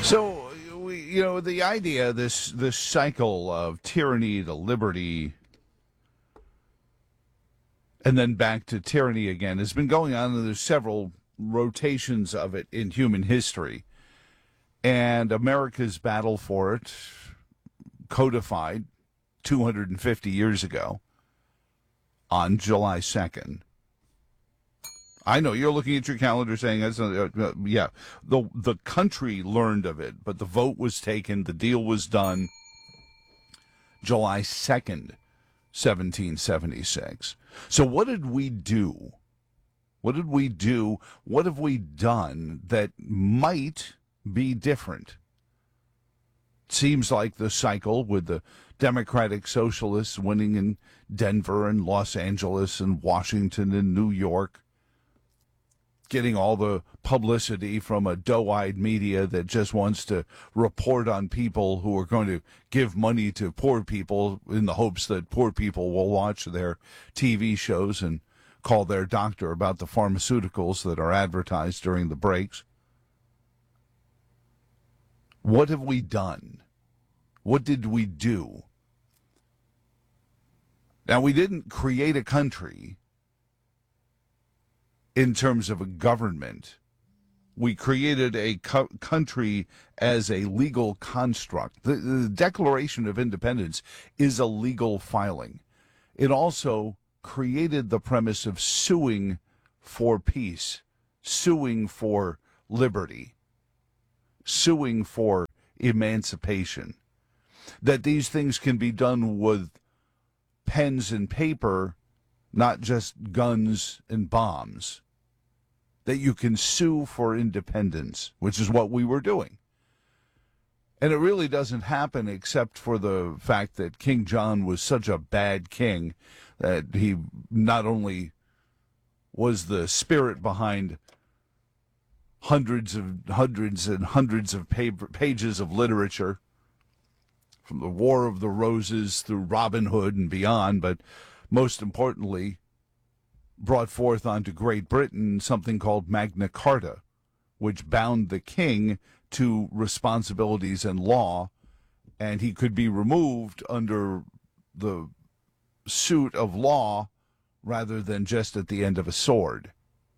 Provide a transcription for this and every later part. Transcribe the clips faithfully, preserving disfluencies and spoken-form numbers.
So, we, you know, the idea, this this cycle of tyranny to liberty and then back to tyranny again has been going on, and there's several rotations of it in human history. And America's battle for it, codified two hundred fifty years ago on July second. I know you're looking at your calendar saying, that's, uh, uh, yeah, the the country learned of it, but the vote was taken, the deal was done July second, seventeen seventy-six. So what did we do? What did we do? What have we done that might be different? Seems like the cycle with the Democratic Socialists winning in Denver and Los Angeles and Washington and New York, getting all the publicity from a doe-eyed media that just wants to report on people who are going to give money to poor people in the hopes that poor people will watch their T V shows and call their doctor about the pharmaceuticals that are advertised during the breaks. What have we done? What did we do? Now, we didn't create a country in terms of a government. We created a co- country as a legal construct. The, the Declaration of Independence is a legal filing. It also created the premise of suing for peace, suing for liberty, suing for emancipation. That these things can be done with pens and paper, not just guns and bombs. That you can sue for independence, which is what we were doing. And it really doesn't happen except for the fact that King John was such a bad king that he not only was the spirit behind hundreds of hundreds and hundreds of pages of literature, from the War of the Roses through Robin Hood and beyond, but most importantly, brought forth onto Great Britain something called Magna Carta, which bound the king to responsibilities and law, and he could be removed under the suit of law rather than just at the end of a sword.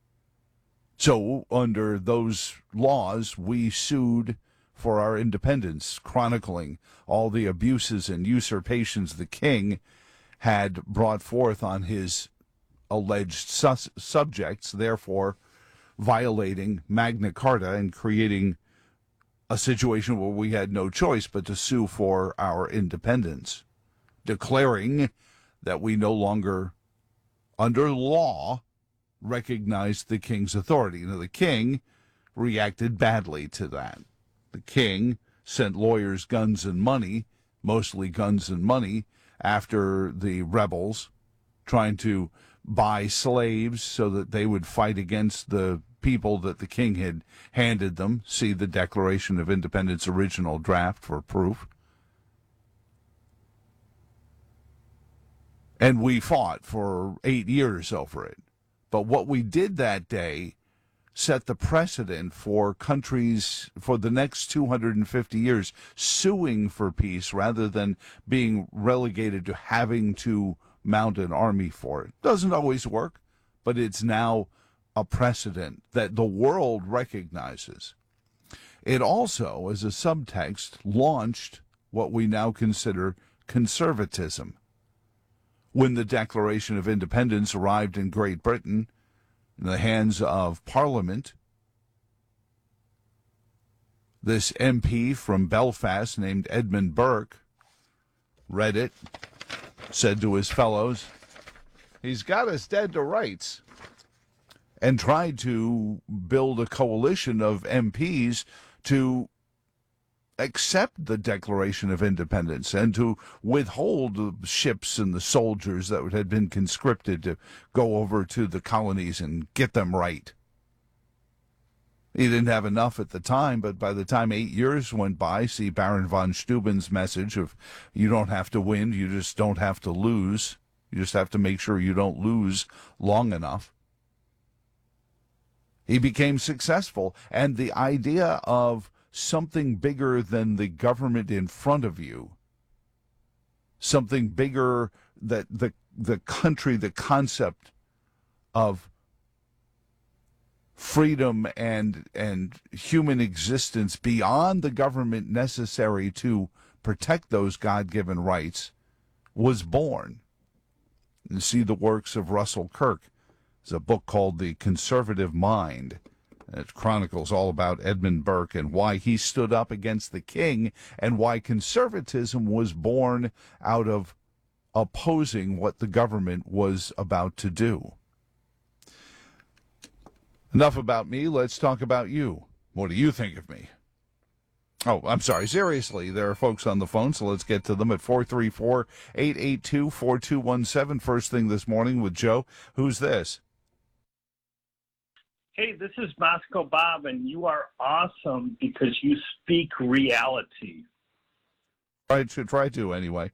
So, under those laws, we sued for our independence, chronicling all the abuses and usurpations the king had brought forth on his alleged sus- subjects, therefore violating Magna Carta and creating a situation where we had no choice but to sue for our independence, declaring that we no longer, under law, recognized the king's authority. Now, the king reacted badly to that. The king sent lawyers, guns, and money, mostly guns and money, after the rebels, trying to buy slaves so that they would fight against the people that the king had handed them. See the Declaration of Independence original draft for proof. And we fought for eight years over it. But what we did that day set the precedent for countries for the next two hundred fifty years suing for peace rather than being relegated to having to mount an army for it. Doesn't always work, but it's now a precedent that the world recognizes. It also, as a subtext, launched what we now consider conservatism. When the Declaration of Independence arrived in Great Britain, in the hands of Parliament, this M P from Belfast named Edmund Burke read it, said to his fellows, he's got us dead to rights, and tried to build a coalition of M Ps to accept the Declaration of Independence and to withhold the ships and the soldiers that had been conscripted to go over to the colonies and get them right. He didn't have enough at the time, but by the time eight years went by, see Baron von Steuben's message of you don't have to win, you just don't have to lose. You just have to make sure you don't lose long enough. He became successful, and the idea of something bigger than the government in front of you, something bigger that the the country, the concept of freedom and and human existence beyond the government necessary to protect those God-given rights was born. You see the works of Russell Kirk. There's a book called The Conservative Mind. It chronicles all about Edmund Burke and why he stood up against the king and why conservatism was born out of opposing what the government was about to do. Enough about me. Let's talk about you. What do you think of me? Oh, I'm sorry. Seriously, there are folks on the phone, so let's get to them at four three four, eight eight two, four two one seven. First thing this morning with Joe. Who's this? Hey, this is Moscow Bob, and you are awesome because you speak reality. I should try to anyway.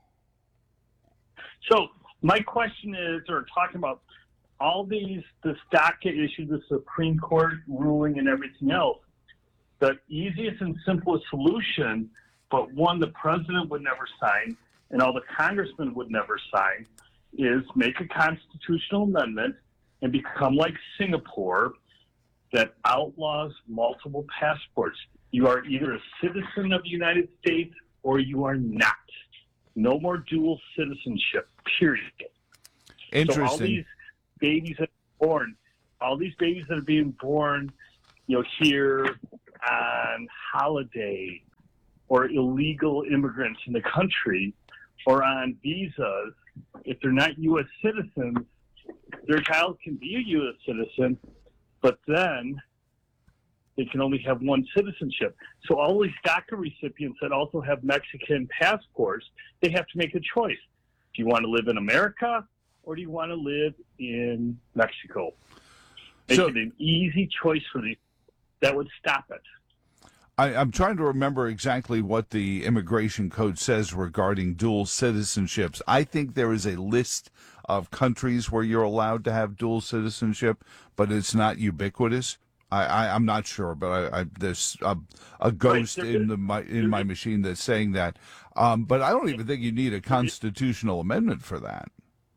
So my question is, or talking about all these, this DACA issue, the Supreme Court ruling and everything else, the easiest and simplest solution, but one the president would never sign and all the congressmen would never sign, is make a constitutional amendment and become like Singapore that outlaws multiple passports. You are either a citizen of the United States or you are not. No more dual citizenship, period. Interesting. So all these babies that are born, all these babies that are being born, you know, here on holiday, or illegal immigrants in the country, or on visas, if they're not U S citizens, their child can be a U S citizen, but then they can only have one citizenship. So all these DACA recipients that also have Mexican passports, they have to make a choice. Do you want to live in America or do you want to live in Mexico? Make So, it an easy choice for these. That would stop it. I, I'm trying to remember exactly what the immigration code says regarding dual citizenships. I think there is a list of countries where you're allowed to have dual citizenship, but it's not ubiquitous. I, I, I'm not sure, but I, I, there's a, a ghost Right, in the my, in my machine that's saying that. Um, but I don't even think you need a constitutional amendment for that.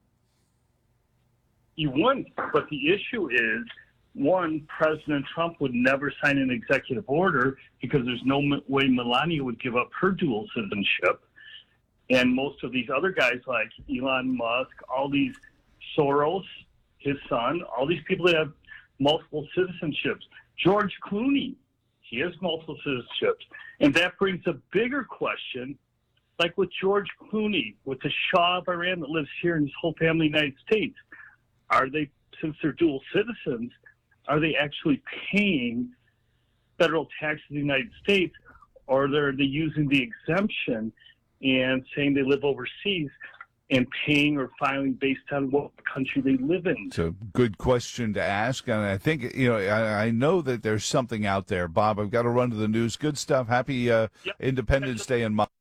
You wouldn't, but the issue is, one, President Trump would never sign an executive order because there's no way Melania would give up her dual citizenship. And most of these other guys like Elon Musk, all these Soros, his son, all these people that have multiple citizenships. George Clooney, he has multiple citizenships. And that brings a bigger question, like with George Clooney, with the Shah of Iran that lives here and his whole family in the United States. Are they, since they're dual citizens, are they actually paying federal taxes in the United States, or are they using the exemption and saying they live overseas and paying or filing based on what country they live in? It's a good question to ask, and I think, you know, I, I know that there's something out there. Bob, I've got to run to the news. Good stuff. Happy uh, Yep. Independence Day in my.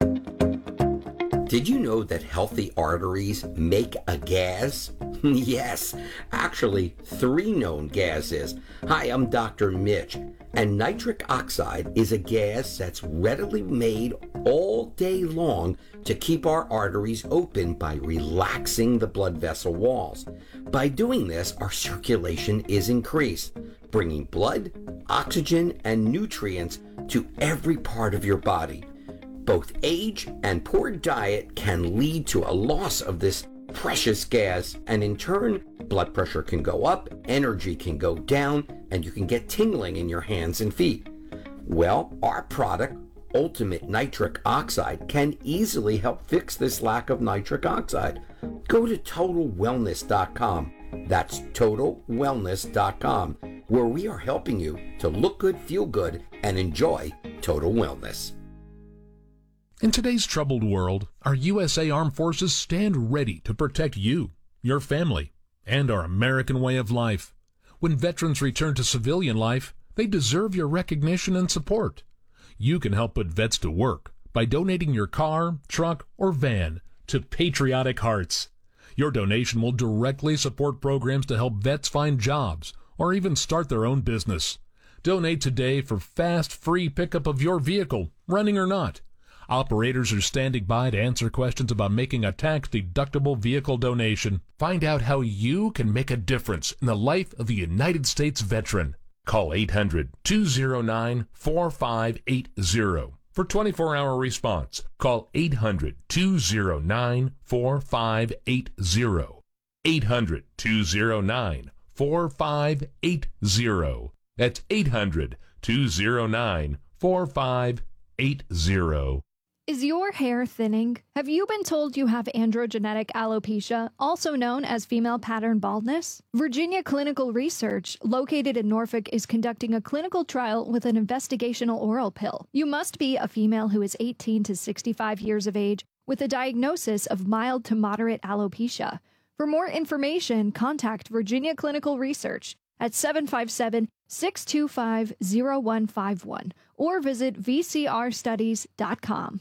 Did you know that healthy arteries make a gas? Yes, actually, three known gases. Hi, I'm Doctor Mitch, and nitric oxide is a gas that's readily made all day long to keep our arteries open by relaxing the blood vessel walls. By doing this, our circulation is increased, bringing blood, oxygen, and nutrients to every part of your body. Both age and poor diet can lead to a loss of this precious gas, and in turn, blood pressure can go up, energy can go down, and you can get tingling in your hands and feet. Well, our product, Ultimate Nitric Oxide, can easily help fix this lack of nitric oxide. Go to total wellness dot com. That's total wellness dot com, where we are helping you to look good, feel good, and enjoy total wellness. In today's troubled world, our U S A Armed Forces stand ready to protect you, your family, and our American way of life. When veterans return to civilian life, they deserve your recognition and support. You can help put vets to work by donating your car, truck, or van to Patriotic Hearts. Your donation will directly support programs to help vets find jobs or even start their own business. Donate today for fast, free pickup of your vehicle, running or not. Operators are standing by to answer questions about making a tax-deductible vehicle donation. Find out how you can make a difference in the life of a United States veteran. Call eight hundred, two oh nine, four five eight oh for twenty-four hour response. Call eight hundred, two oh nine, four five eight oh. eight hundred, two oh nine, four five eight oh. That's eight hundred, two oh nine, four five eight oh. Is your hair thinning? Have you been told you have androgenetic alopecia, also known as female pattern baldness? Virginia Clinical Research, located in Norfolk, is conducting a clinical trial with an investigational oral pill. You must be a female who is eighteen to sixty-five years of age with a diagnosis of mild to moderate alopecia. For more information, contact Virginia Clinical Research at seven five seven, six two five, zero one five one or visit v c r studies dot com.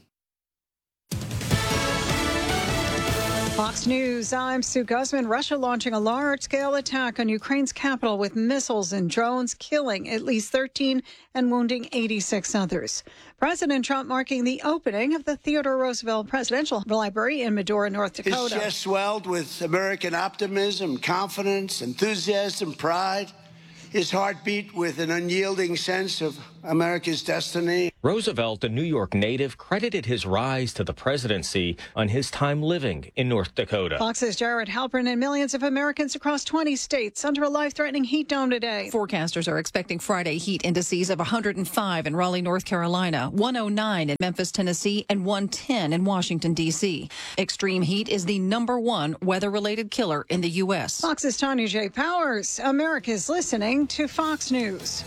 Fox News, I'm Sue Guzman. Russia launching a large-scale attack on Ukraine's capital with missiles and drones, killing at least thirteen and wounding eighty-six others. President Trump marking the opening of the Theodore Roosevelt Presidential Library in Medora, North Dakota. His chest swelled with American optimism, confidence, enthusiasm, pride. His heart beat with an unyielding sense of America's destiny. Roosevelt, a New York native, credited his rise to the presidency on his time living in North Dakota. Fox's Jared Halpern and millions of Americans across twenty states under a life-threatening heat dome today. Forecasters are expecting Friday heat indices of one hundred five in Raleigh, North Carolina, one oh nine in Memphis, Tennessee, and one ten in Washington, D C. Extreme heat is the number one weather-related killer in the U S. Fox's Tanya J. Powers. America's listening to Fox News.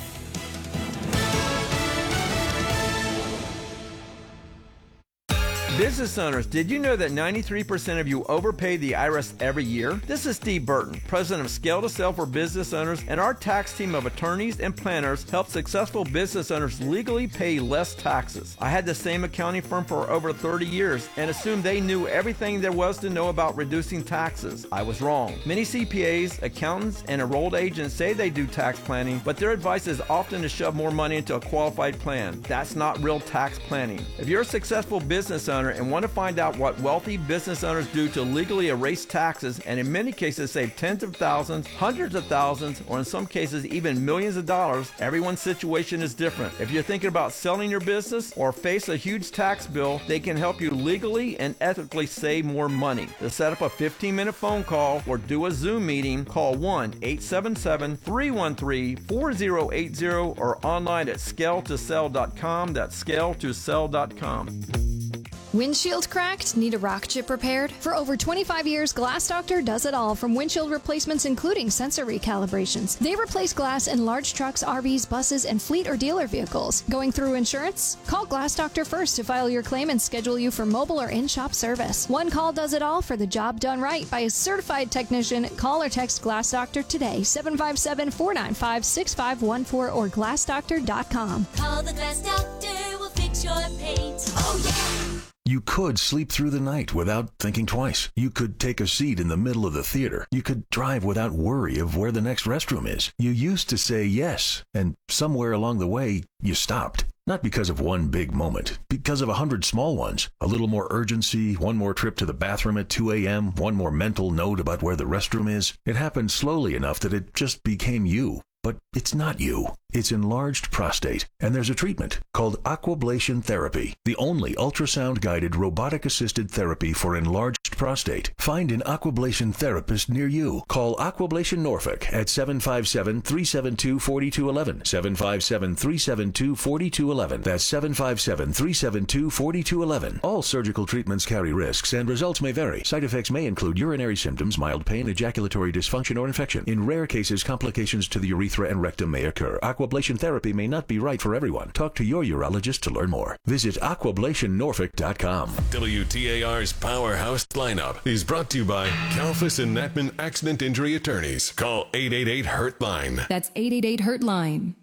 Business owners, did you know that ninety-three percent of you overpay the I R S every year? This is Steve Burton, president of Scale to Sell for Business Owners, and our tax team of attorneys and planners help successful business owners legally pay less taxes. I had the same accounting firm for over thirty years and assumed they knew everything there was to know about reducing taxes. I was wrong. Many C P As, accountants, and enrolled agents say they do tax planning, but their advice is often to shove more money into a qualified plan. That's not real tax planning. If you're a successful business owner and want to find out what wealthy business owners do to legally erase taxes and in many cases save tens of thousands, hundreds of thousands, or in some cases even millions of dollars, everyone's situation is different. If you're thinking about selling your business or face a huge tax bill, they can help you legally and ethically save more money. To set up a fifteen minute phone call or do a Zoom meeting, call one eight seven seven, three one three, four zero eight zero or online at scale to sell dot com. That's scale to sell dot com. Windshield cracked? Need a rock chip repaired? For over twenty-five years, Glass Doctor does it all, from windshield replacements including sensor recalibrations. They replace glass in large trucks, R Vs, buses, and fleet or dealer vehicles. Going through insurance? Call Glass Doctor first to file your claim and schedule you for mobile or in-shop service. One call does it all for the job done right by a certified technician. Call or text Glass Doctor today, seven five seven, four nine five, six five one four or glass doctor dot com. Call the Glass Doctor, we'll fix your paint. Oh, yeah! You could sleep through the night without thinking twice. You could take a seat in the middle of the theater. You could drive without worry of where the next restroom is. You used to say yes, and somewhere along the way, you stopped. Not because of one big moment, because of a hundred small ones. A little more urgency, one more trip to the bathroom at two a.m., one more mental note about where the restroom is. It happened slowly enough that it just became you. But it's not you. It's enlarged prostate, and there's a treatment called Aquablation Therapy, the only ultrasound-guided robotic-assisted therapy for enlarged prostate. Find an Aquablation therapist near you. Call Aquablation Norfolk at seven five seven, three seven two, four two one one, seven five seven, three seven two, four two one one. That's seven five seven, three seven two, four two one one. All surgical treatments carry risks, and results may vary. Side effects may include urinary symptoms, mild pain, ejaculatory dysfunction, or infection. In rare cases, complications to the urethra and rectum may occur. Aquablation therapy may not be right for everyone. Talk to your urologist to learn more. Visit aquablation norfolk dot com. W T A R's Powerhouse lineup is brought to you by Kalfas and Natman Accident Injury Attorneys. Call eight eight eight, hurt line. That's eight eight eight, hurt line.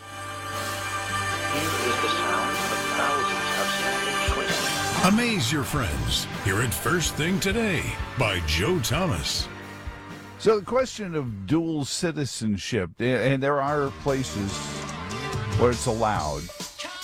Amaze your friends. Hear it first thing today by Joe Thomas. So the question of dual citizenship, and there are places where it's allowed